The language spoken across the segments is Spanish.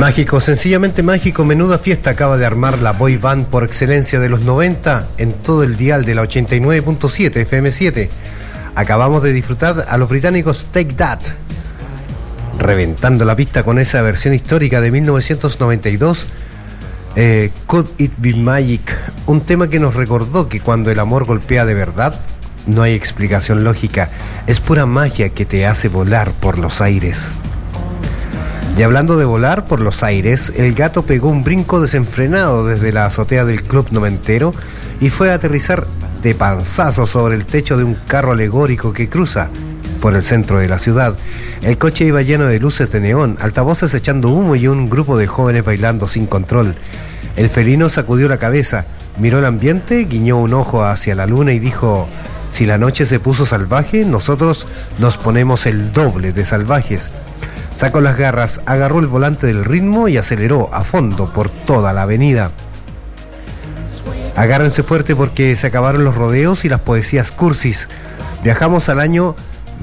Mágico, sencillamente mágico, menuda fiesta acaba de armar la boy band por excelencia de los 90 en todo el dial de la 89.7 FM7. Acabamos de disfrutar a los británicos Take That, reventando la pista con esa versión histórica de 1992, Could It Be Magic, un tema que nos recordó que cuando el amor golpea de verdad, no hay explicación lógica, es pura magia que te hace volar por los aires. Y hablando de volar por los aires, el gato pegó un brinco desenfrenado desde la azotea del club noventero y fue a aterrizar de panzazo sobre el techo de un carro alegórico que cruza por el centro de la ciudad. El coche iba lleno de luces de neón, altavoces echando humo y un grupo de jóvenes bailando sin control. El felino sacudió la cabeza, miró el ambiente, guiñó un ojo hacia la luna y dijo: si la noche se puso salvaje, nosotros nos ponemos el doble de salvajes. Sacó las garras, agarró el volante del ritmo y aceleró a fondo por toda la avenida. Agárrense fuerte porque se acabaron los rodeos y las poesías cursis. Viajamos al año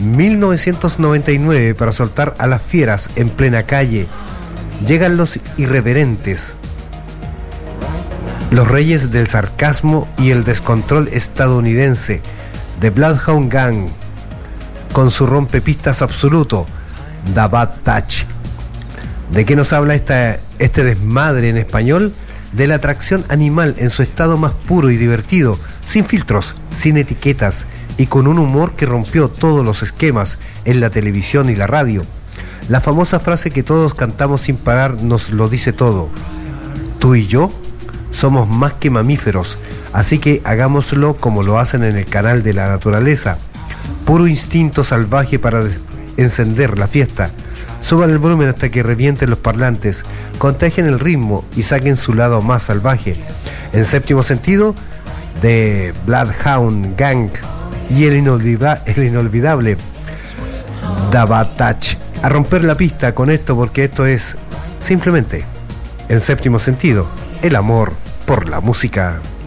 1999 para soltar a las fieras en plena calle. Llegan los irreverentes, los reyes del sarcasmo y el descontrol estadounidense, The Bloodhound Gang, con su rompepistas absoluto, The Bad Touch. ¿De qué nos habla este desmadre en español? De la atracción animal en su estado más puro y divertido, sin filtros, sin etiquetas y con un humor que rompió todos los esquemas en la televisión y la radio. La famosa frase que todos cantamos sin parar nos lo dice todo: tú y yo somos más que mamíferos, así que hagámoslo como lo hacen en el canal de la naturaleza. Puro instinto salvaje para encender la fiesta. Suban el volumen hasta que revienten los parlantes, contagien el ritmo y saquen su lado más salvaje. En séptimo sentido, de Bloodhound Gang y el inolvidable The Bad Touch. A romper la pista con esto, porque esto es simplemente, en séptimo sentido, el amor por la música.